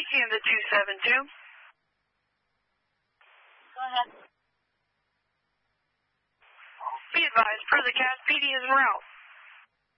Whiskey in the 272. Go ahead. Be advised, for the CAS, PD is en route.